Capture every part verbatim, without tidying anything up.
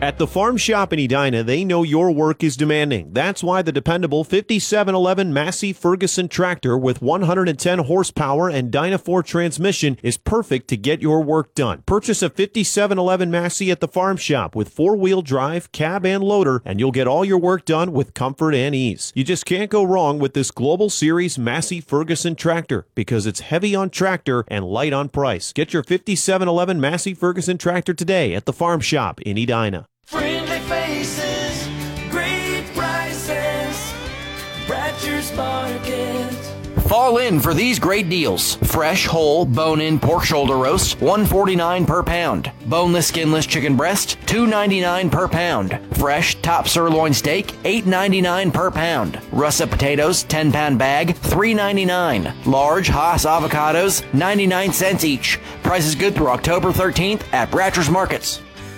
At the Farm Shop in Edina, they know your work is demanding. That's why the dependable fifty-seven eleven Massey Ferguson tractor with one hundred ten horsepower and Dyna-four transmission is perfect to get your work done. Purchase a fifty-seven eleven Massey at the Farm Shop with four-wheel drive, cab, and loader, and you'll get all your work done with comfort and ease. You just can't go wrong with this Global Series Massey Ferguson tractor because it's heavy on tractor and light on price. Get your fifty-seven eleven Massey Ferguson tractor today at the Farm Shop in Edina. Friendly faces, great prices, Bratcher's Market. Fall in for these great deals. Fresh, whole, bone-in pork shoulder roast, one forty-nine per pound. Boneless, skinless chicken breast, two ninety-nine per pound. Fresh top sirloin steak, eight ninety-nine per pound. Russet potatoes, ten pound bag, three ninety-nine. Large Haas avocados, ninety-nine cents each. Price is good through October thirteenth at Bratcher's Markets.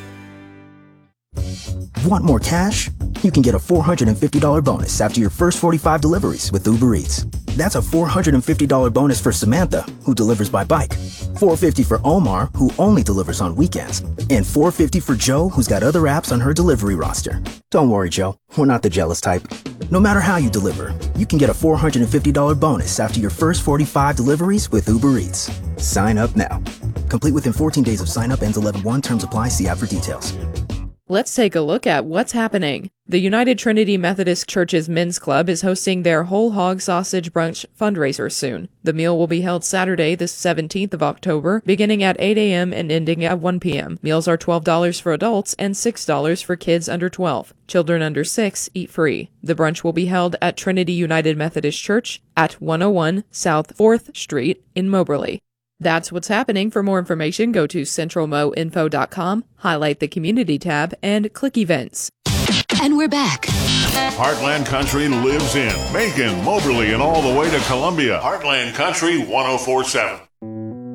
Want more cash? You can get a four hundred fifty dollars bonus after your first forty-five deliveries with Uber Eats. That's a four hundred fifty dollars bonus for Samantha, who delivers by bike, four hundred fifty dollars for Omar, who only delivers on weekends, and four hundred fifty dollars for Joe, who's got other apps on her delivery roster. Don't worry, Joe. We're not the jealous type. No matter how you deliver, you can get a four hundred fifty dollars bonus after your first forty-five deliveries with Uber Eats. Sign up now. Complete within fourteen days of sign up. Ends eleven one. Terms apply. See app for details. Let's take a look at what's happening. The United Trinity Methodist Church's Men's Club is hosting their Whole Hog Sausage Brunch fundraiser soon. The meal will be held Saturday, the seventeenth of October, beginning at eight a.m. and ending at one p.m. Meals are twelve dollars for adults and six dollars for kids under twelve. Children under six eat free. The brunch will be held at Trinity United Methodist Church at one oh one South fourth Street in Moberly. That's what's happening. For more information, go to central mo info dot com, highlight the Community tab, and click Events. And we're back. Heartland Country lives in Macon, Moberly, and all the way to Columbia. Heartland Country one oh four point seven.